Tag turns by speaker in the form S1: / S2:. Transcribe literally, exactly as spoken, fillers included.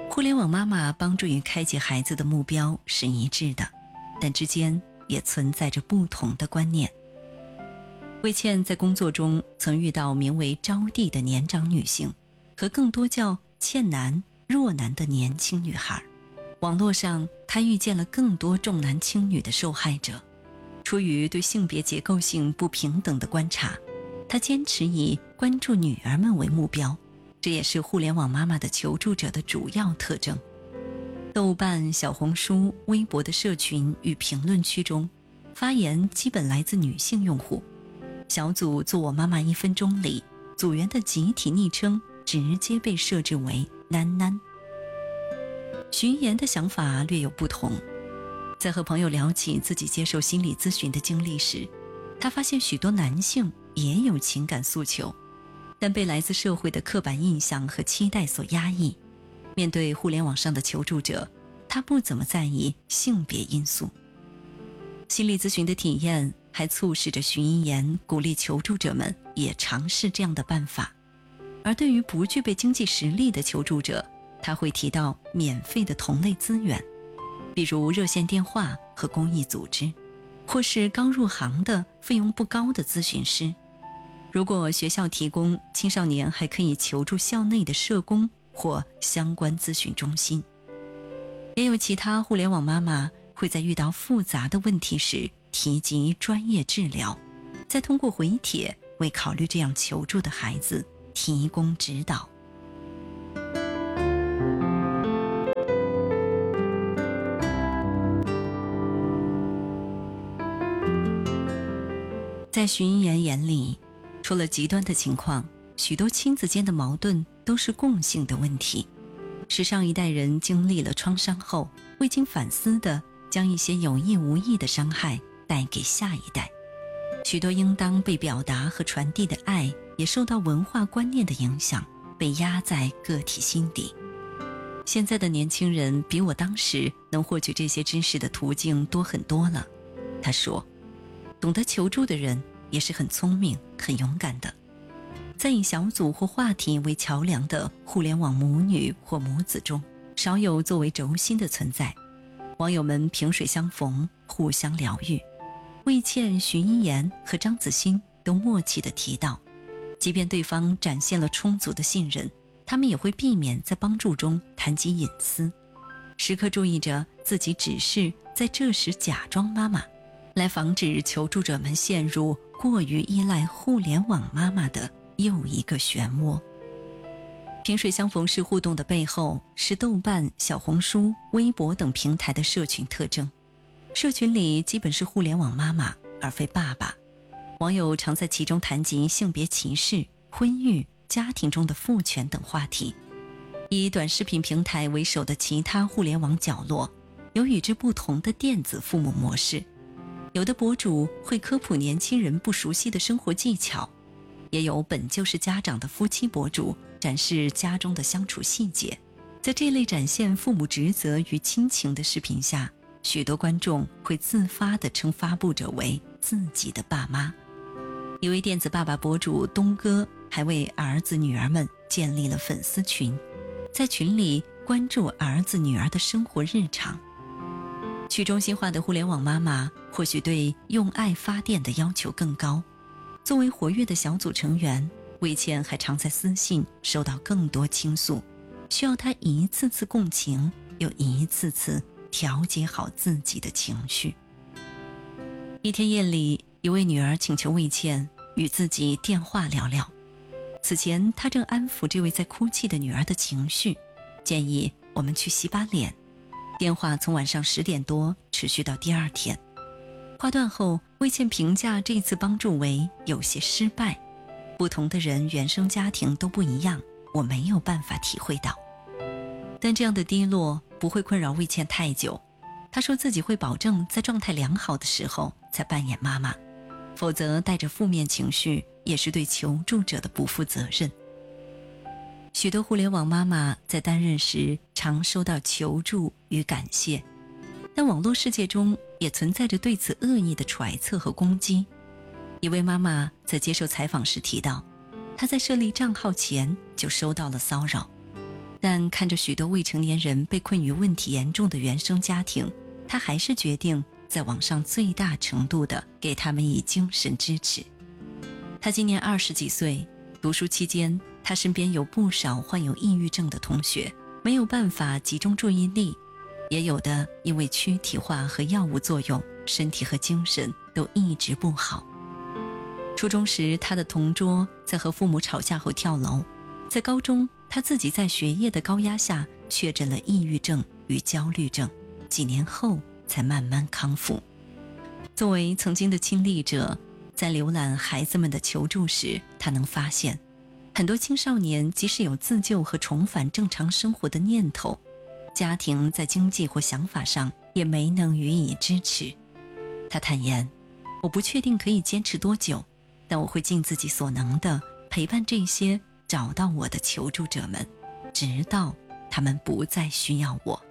S1: 互联网妈妈帮助于开启孩子的目标是一致的，但之间也存在着不同的观念。魏倩在工作中曾遇到名为招娣的年长女性和更多叫倩男、若男的年轻女孩。网络上她遇见了更多重男轻女的受害者。出于对性别结构性不平等的观察，她坚持以关注女儿们为目标，这也是互联网妈妈的求助者的主要特征。豆瓣、小红书、微博的社群与评论区中，发言基本来自女性用户。小组做我妈妈一分钟里，组员的集体昵称直接被设置为囡囡。徐妍的想法略有不同，在和朋友聊起自己接受心理咨询的经历时，她发现许多男性也有情感诉求，但被来自社会的刻板印象和期待所压抑。面对互联网上的求助者，她不怎么在意性别因素。心理咨询的体验还促使着徐一言鼓励求助者们也尝试这样的办法。而对于不具备经济实力的求助者，他会提到免费的同类资源，比如热线电话和公益组织，或是刚入行的费用不高的咨询师。如果学校提供，青少年还可以求助校内的社工或相关咨询中心。也有其他互联网妈妈会在遇到复杂的问题时提及专业治疗，再通过回帖为考虑这样求助的孩子提供指导。在徐一言眼里，除了极端的情况，许多亲子间的矛盾都是共性的问题，是上一代人经历了创伤后未经反思的将一些有意无意的伤害带给下一代。许多应当被表达和传递的爱也受到文化观念的影响，被压在个体心底。现在的年轻人比我当时能获取这些知识的途径多很多了，他说，懂得求助的人也是很聪明很勇敢的。在以小组或话题为桥梁的互联网母女或母子中，少有作为轴心的存在。网友们萍水相逢，互相疗愈。魏倩、徐一言和张子欣都默契地提到，即便对方展现了充足的信任，他们也会避免在帮助中谈及隐私，时刻注意着自己只是在这时假装妈妈，来防止求助者们陷入过于依赖互联网妈妈的又一个漩涡。萍水相逢式互动的背后，是豆瓣、小红书、微博等平台的社群特征。社群里基本是互联网妈妈，而非爸爸。网友常在其中谈及性别歧视、婚育、家庭中的父权等话题。以短视频平台为首的其他互联网角落，有与之不同的电子父母模式。有的博主会科普年轻人不熟悉的生活技巧，也有本就是家长的夫妻博主展示家中的相处细节。在这类展现父母职责与亲情的视频下，许多观众会自发地称发布者为自己的爸妈。一位电子爸爸博主东哥还为儿子女儿们建立了粉丝群，在群里关注儿子女儿的生活日常。去中心化的互联网妈妈或许对用爱发电的要求更高。作为活跃的小组成员，魏倩还常在私信收到更多倾诉，需要她一次次共情，又一次次调节好自己的情绪。一天夜里，一位女儿请求魏倩与自己电话聊聊。此前她正安抚这位在哭泣的女儿的情绪，建议我们去洗把脸。电话从晚上十点多持续到第二天。话断后，魏倩评价这次帮助为有些失败。不同的人原生家庭都不一样，我没有办法体会到。但这样的低落不会困扰魏倩太久。她说自己会保证在状态良好的时候才扮演妈妈，否则带着负面情绪也是对求助者的不负责任。许多互联网妈妈在担任时常收到求助与感谢，但网络世界中也存在着对此恶意的揣测和攻击。一位妈妈在接受采访时提到，她在设立账号前就收到了骚扰。 但看着许多未成年人被困于问题严重的原生家庭，他还是决定在网上最大程度地给他们以精神支持。他今年二十几岁，读书期间，他身边有不少患有抑郁症的同学，没有办法集中注意力，也有的因为躯体化和药物作用，身体和精神都一直不好。初中时，他的同桌在和父母吵架后跳楼；在高中，他自己在学业的高压下确诊了抑郁症与焦虑症，几年后才慢慢康复。作为曾经的亲历者，在浏览孩子们的求助时，他能发现很多青少年即使有自救和重返正常生活的念头，家庭在经济或想法上也没能予以支持。他坦言，我不确定可以坚持多久，但我会尽自己所能地陪伴这些找到我的求助者们，直到他们不再需要我。